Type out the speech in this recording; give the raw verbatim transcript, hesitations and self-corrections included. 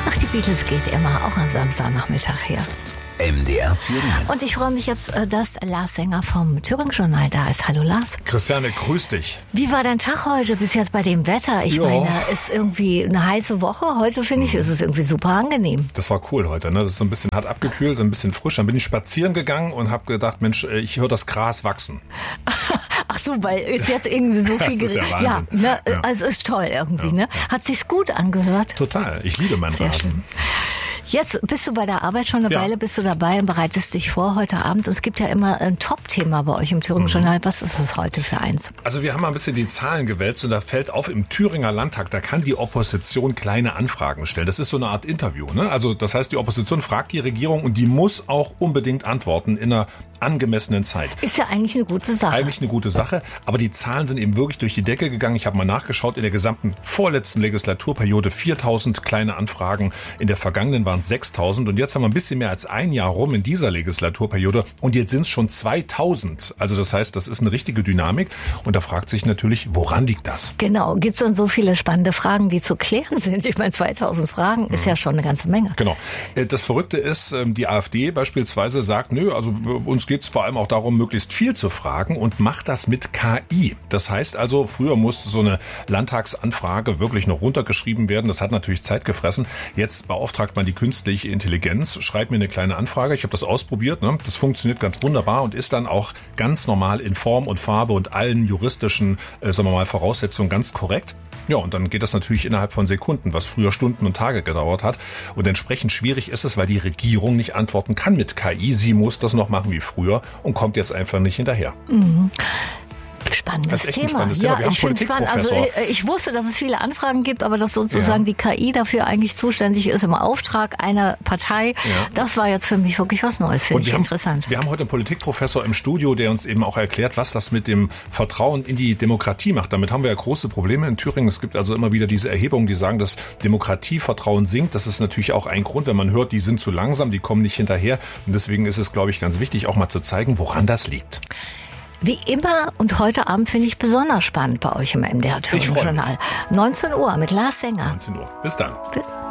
Ach, die Beatles geht immer, auch am Samstagnachmittag hier. M D R Thüringen. Und ich freue mich jetzt, dass Lars Sänger vom Thüringen-Journal da ist. Hallo Lars. Christiane, grüß dich. Wie war dein Tag heute bis jetzt bei dem Wetter? Ich jo. meine, ist irgendwie eine heiße Woche. Heute, finde ich, ist es irgendwie super angenehm. Das war cool heute, ne? Das ist so ein bisschen hart abgekühlt, ein bisschen frisch. Dann bin ich spazieren gegangen und habe gedacht, Mensch, ich höre das Gras wachsen. Ach so, weil ist jetzt irgendwie so viel Das ist ja Wahnsinn. Ja, ne? Ja, also ist toll irgendwie, ja, ne? Hat sich's gut angehört? Total. Ich liebe meinen Sehr Rasen. Schön. Jetzt bist du bei der Arbeit schon eine ja. Weile, bist du dabei und bereitest dich vor heute Abend. Und es gibt ja immer ein Top-Thema bei euch im Thüringen-Journal. Was ist das heute für eins? Also wir haben mal ein bisschen die Zahlen gewälzt und da fällt auf, im Thüringer Landtag, da kann die Opposition kleine Anfragen stellen. Das ist so eine Art Interview, ne? Also das heißt, die Opposition fragt die Regierung und die muss auch unbedingt antworten in einer angemessenen Zeit. Ist ja eigentlich eine gute Sache. Eigentlich eine gute Sache, aber die Zahlen sind eben wirklich durch die Decke gegangen. Ich habe mal nachgeschaut, in der gesamten vorletzten Legislaturperiode viertausend kleine Anfragen, in der vergangenen waren es sechstausend und jetzt haben wir ein bisschen mehr als ein Jahr rum in dieser Legislaturperiode und jetzt sind es schon zweitausend. Also das heißt, das ist eine richtige Dynamik und da fragt sich natürlich, woran liegt das? Genau, gibt es denn so viele spannende Fragen, die zu klären sind? Ich meine, zweitausend Fragen ist ja schon eine ganze Menge. Genau. Das Verrückte ist, die AfD beispielsweise sagt, nö, also uns geht es vor allem auch darum, möglichst viel zu fragen und macht das mit K I. Das heißt also, früher musste so eine Landtagsanfrage wirklich noch runtergeschrieben werden. Das hat natürlich Zeit gefressen. Jetzt beauftragt man die künstliche Intelligenz, schreibt mir eine kleine Anfrage. Ich habe das ausprobiert. Ne? Das funktioniert ganz wunderbar und ist dann auch ganz normal in Form und Farbe und allen juristischen, äh, sagen wir mal, Voraussetzungen ganz korrekt. Ja, und dann geht das natürlich innerhalb von Sekunden, was früher Stunden und Tage gedauert hat. Und entsprechend schwierig ist es, weil die Regierung nicht antworten kann mit K I. Sie muss das noch machen wie früher und kommt jetzt einfach nicht hinterher. Mhm. Spannendes das ist echt Thema. Ein spannendes Thema. Ja, Wir haben ich finde spannend. Also ich wusste, dass es viele Anfragen gibt, aber dass sozusagen ja. die K I dafür eigentlich zuständig ist im Auftrag einer Partei, ja. das war jetzt für mich wirklich was Neues, finde ich haben, interessant. Wir haben heute einen Politikprofessor im Studio, der uns eben auch erklärt, was das mit dem Vertrauen in die Demokratie macht. Damit haben wir ja große Probleme in Thüringen. Es gibt also immer wieder diese Erhebungen, die sagen, dass Demokratievertrauen sinkt. Das ist natürlich auch ein Grund, wenn man hört, die sind zu langsam, die kommen nicht hinterher. Und deswegen ist es, glaube ich, ganz wichtig, auch mal zu zeigen, woran das liegt. Wie immer und heute Abend finde ich besonders spannend bei euch im M D R Thüringen-Journal. neunzehn Uhr mit Lars Sänger. neunzehn Uhr. Bis dann. Bis